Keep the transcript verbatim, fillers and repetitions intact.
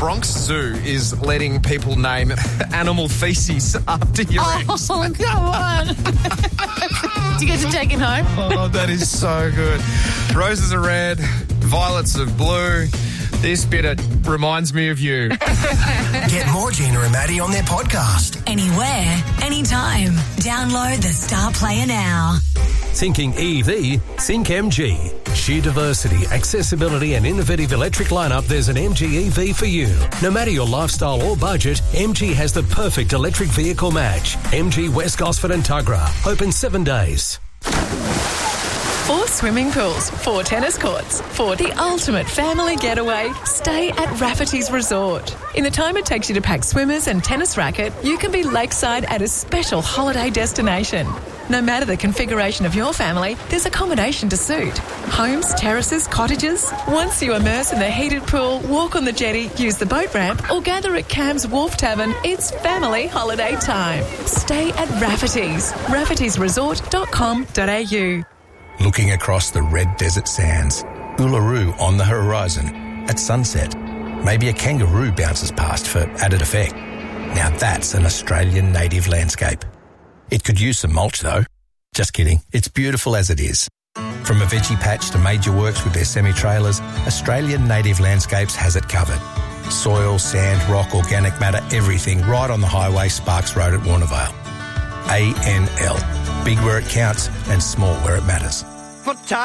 Bronx Zoo is letting people name animal feces after your ex. Oh, come on. Do you get to take it home? Oh, that is so good. Roses are red, violets are blue. This bit it reminds me of you. Get more Gina and Maddie on their podcast. Anywhere, anytime. Download the Star Player now. Thinking E V? Think M G. Sheer diversity, accessibility and innovative electric lineup, there's an M G E V for you. No matter your lifestyle or budget, M G has the perfect electric vehicle match. M G West Gosford and Tuggerah. Open seven days. Four swimming pools, four tennis courts, for the ultimate family getaway, stay at Rafferty's Resort. In the time it takes you to pack swimmers and tennis racket, you can be lakeside at a special holiday destination. No matter the configuration of your family, there's accommodation to suit. Homes, terraces, cottages. Once you immerse in the heated pool, walk on the jetty, use the boat ramp, or gather at Cam's Wharf Tavern, it's family holiday time. Stay at Rafferty's. raffertys resort dot com dot a u. Looking across the red desert sands, Uluru on the horizon. At sunset, maybe a kangaroo bounces past for added effect. Now that's an Australian native landscape. It could use some mulch though. Just kidding, it's beautiful as it is. From a veggie patch to major works with their semi-trailers, Australian Native Landscapes has it covered. Soil, sand, rock, organic matter, everything right on the highway Sparks Road at Warnervale. A N L. Big where it counts and small where it matters.